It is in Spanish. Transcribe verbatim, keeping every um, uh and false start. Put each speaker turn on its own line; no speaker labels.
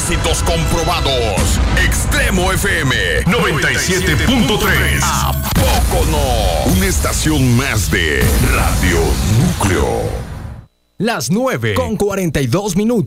Éxitos comprobados. Extremo F M noventa y siete punto tres. ¿A poco no? Una estación más de Radio Núcleo.
Las nueve con cuarenta y dos minutos.